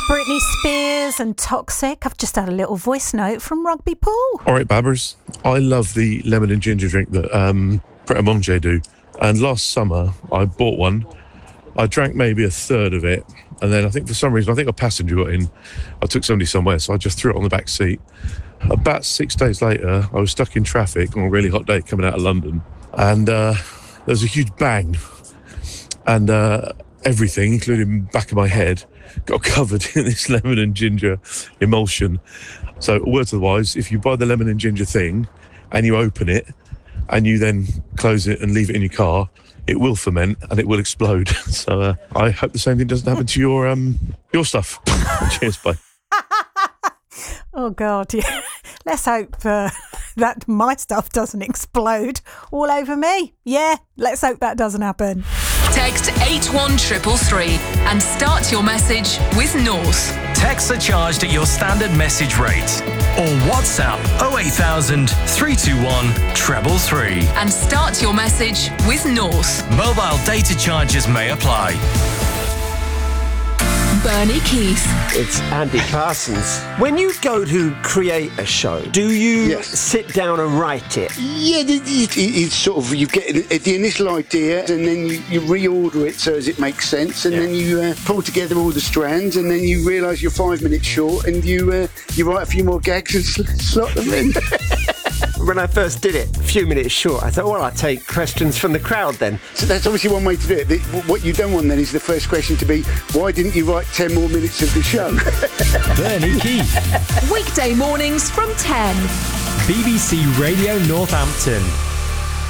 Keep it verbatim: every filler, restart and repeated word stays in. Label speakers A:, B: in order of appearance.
A: Britney Spears and Toxic. I've just had a little voice note from Rugby Paul.
B: All right, Babbers. I love the lemon and ginger drink that um, Pret a Manger do. And last summer, I bought one. I drank maybe a third of it. And then I think for some reason, I think a passenger got in. I took somebody somewhere, so I just threw it on the back seat. About six days later, I was stuck in traffic on a really hot day coming out of London. And uh, there was a huge bang. And uh, everything, including the back of my head, got covered in this lemon and ginger emulsion. So, word to the wise, if you buy the lemon and ginger thing and you open it and you then close it and leave it in your car, it will ferment and it will explode. So, uh, I hope the same thing doesn't happen to your um your stuff. Cheers, bye.
A: Oh, God, yeah. Let's hope uh, that my stuff doesn't explode all over me. Yeah, let's hope that doesn't happen.
C: Text eight one three three three and start your message with North.
D: Texts are charged at your standard message rate. Or WhatsApp oh eight thousand, three two one, three three three.
C: And start your message with North.
D: Mobile data charges may apply.
C: Bernie Keith.
E: It's Andy Parsons. When you go to create a show, do you
F: Yes.
E: sit down and write it?
F: Yeah, it, it, it's sort of, you get the, the initial idea and then you, you reorder it so as it makes sense, and
E: Yeah.
F: then you uh, pull together all the strands, and then you realise you're five minutes short, and you uh, you write a few more gags and sl- slot them in.
E: When I first did it, a few minutes short, I thought, well, I'll take questions from the crowd then.
F: So that's obviously one way to do it. The, what you don't want then is the first question to be, why didn't you write ten more minutes of the show?
G: Bernie Keith,
C: Weekday mornings from ten.
G: B B C Radio Northampton.